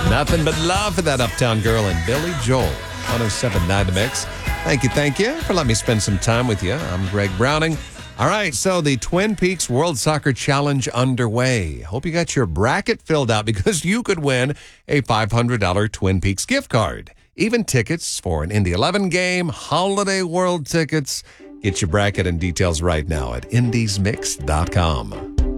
Nothing but love for that Uptown Girl and Billy Joel. 107.9 The Mix. Thank you for letting me spend some time with you. I'm Greg Browning. All right, so the Twin Peaks World Soccer Challenge underway. Hope you got your bracket filled out because you could win a $500 Twin Peaks gift card. Even tickets for an Indy 11 game, Holiday World tickets. Get your bracket and details right now at indiesmix.com.